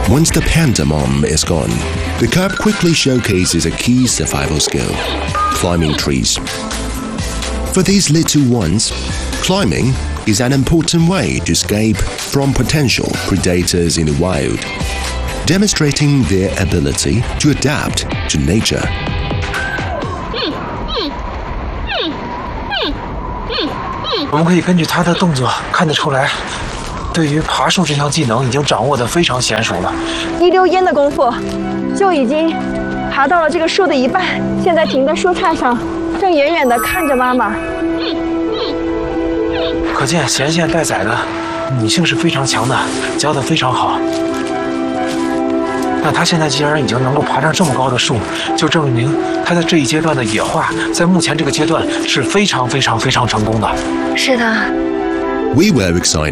Once the panda mom is gone, the cub quickly showcases a key survival skill: climbing trees. For these little ones, climbing is an important way to escape from potential predators in the wild, demonstrating their ability to adapt to nature. 我们可以根据他的动作看得出来，对于爬树这项技能已经掌握得非常娴熟了。 一溜烟的功夫，就已经爬到了这个树的一半，现在停在树杈上，正远远地看着妈妈。 可见衔线带崽的女性是非常强的，教得非常好。那她现在既然已经能够爬上这么高的树，就证明她在这一阶段的野化，在目前这个阶段是非常成功的。 是的。 We were excited